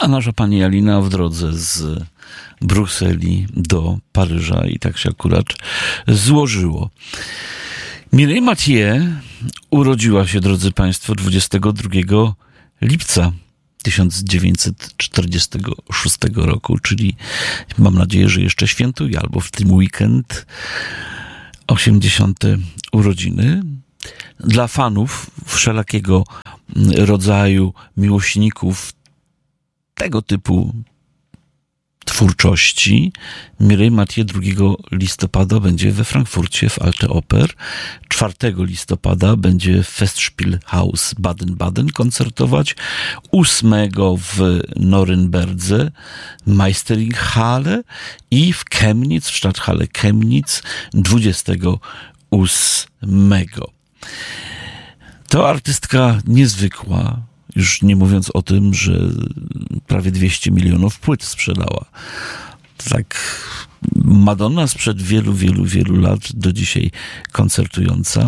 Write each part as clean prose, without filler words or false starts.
a nasza pani Alina w drodze z Brukseli do Paryża i tak się akurat złożyło. Mireille Mathieu urodziła się, drodzy państwo, 22 lipca 1946 roku, czyli mam nadzieję, że jeszcze świętuje albo w tym weekend 80. urodziny. Dla fanów wszelakiego rodzaju miłośników tego typu twórczości Mireille Mathieu 2 listopada będzie we Frankfurcie w Alte Oper, 4 listopada będzie w Festspielhaus Baden-Baden koncertować, 8 w Norymberdze, Meisteringhalle i w Chemnitz, w Stadthalle Chemnitz 28. To artystka niezwykła, już nie mówiąc o tym, że prawie 200 milionów płyt sprzedała. Tak, Madonna sprzed wielu lat do dzisiaj koncertująca.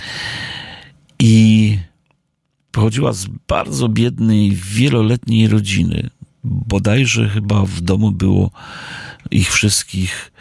I pochodziła z bardzo biednej, wieloletniej rodziny. Bodajże chyba w domu było ich wszystkich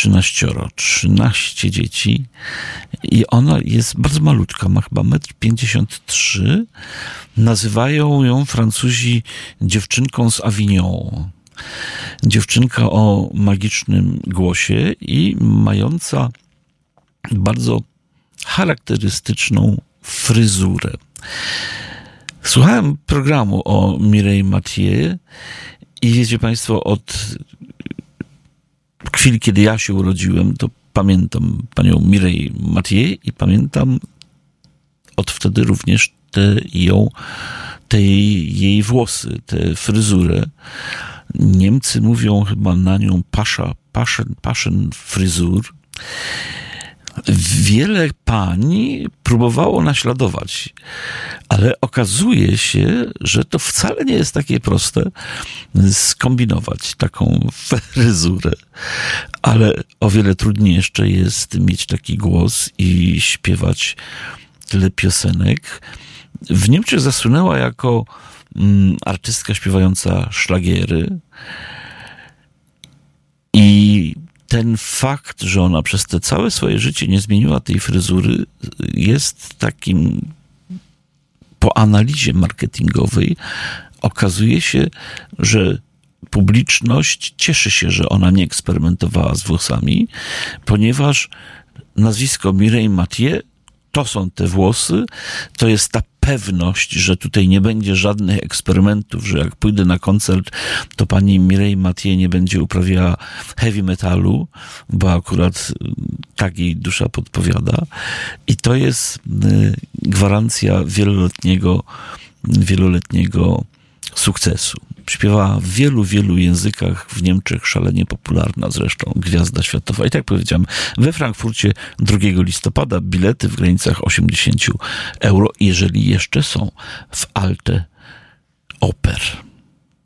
13 dzieci. I ona jest bardzo malutka, ma chyba 1,53 m. Nazywają ją Francuzi dziewczynką z Avignon. Dziewczynka o magicznym głosie i mająca bardzo charakterystyczną fryzurę. Słuchałem programu o Mireille Mathieu i wiecie państwo, od chwili, kiedy ja się urodziłem, to pamiętam panią Mireille Mathieu i pamiętam od wtedy również te jej włosy, tę fryzurę. Niemcy mówią chyba na nią Passion fryzur. Wiele pań próbowało naśladować, ale okazuje się, że to wcale nie jest takie proste skombinować taką fryzurę, ale o wiele trudniej jeszcze jest mieć taki głos i śpiewać tyle piosenek. W Niemczech zasłynęła jako artystka śpiewająca szlagiery i ten fakt, że ona przez te całe swoje życie nie zmieniła tej fryzury, jest takim, po analizie marketingowej okazuje się, że publiczność cieszy się, że ona nie eksperymentowała z włosami, ponieważ nazwisko Mireille Mathieu to są te włosy, to jest ta pewność, że tutaj nie będzie żadnych eksperymentów, że jak pójdę na koncert, to pani Mireille Mathieu nie będzie uprawiała heavy metalu, bo akurat tak jej dusza podpowiada. I to jest gwarancja wieloletniego sukcesu. Śpiewała w wielu językach, w Niemczech szalenie popularna zresztą, gwiazda światowa. I tak powiedziałem, we Frankfurcie 2 listopada bilety w granicach 80 euro, jeżeli jeszcze są, w Alte Oper.